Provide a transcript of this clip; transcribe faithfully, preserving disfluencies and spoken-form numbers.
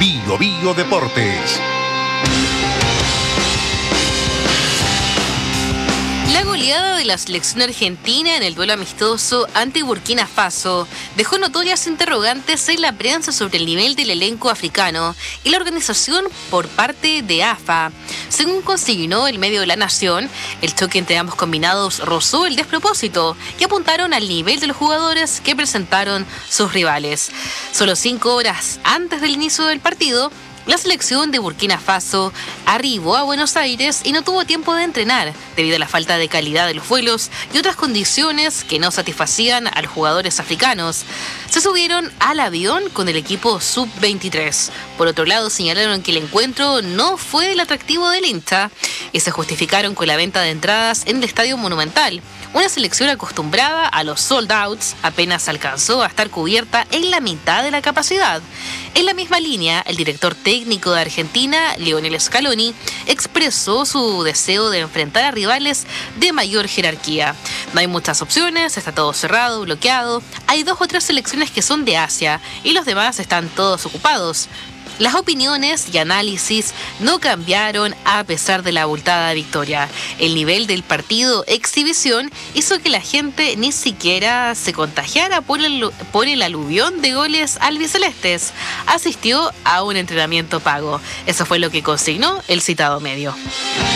Bio Bio Deportes. La goleada de la selección argentina en el duelo amistoso ante Burkina Faso dejó notorias interrogantes en la prensa sobre el nivel del elenco africano y la organización por parte de A F A. Según consignó el medio de La Nación, el choque entre ambos combinados rozó el despropósito y apuntaron al nivel de los jugadores que presentaron sus rivales. Solo cinco horas antes del inicio del partido, la selección de Burkina Faso arribó a Buenos Aires y no tuvo tiempo de entrenar debido a la falta de calidad de los vuelos y otras condiciones que no satisfacían a los jugadores africanos. Se subieron al avión con el equipo sub veintitrés. Por otro lado, señalaron que el encuentro no fue el atractivo del hincha y se justificaron con la venta de entradas en el Estadio Monumental. Una selección acostumbrada a los sold outs apenas alcanzó a estar cubierta en la mitad de la capacidad. En la misma línea, el director técnico de Argentina, Lionel Scaloni, expresó su deseo de enfrentar a rivales de mayor jerarquía. No hay muchas opciones, está todo cerrado, bloqueado. Hay dos o tres selecciones que son de Asia y los demás están todos ocupados. Las opiniones y análisis no cambiaron a pesar de la abultada victoria. El nivel del partido exhibición hizo que la gente ni siquiera se contagiara por el, por el aluvión de goles albicelestes. Asistió a un entrenamiento pago. Eso fue lo que consignó el citado medio.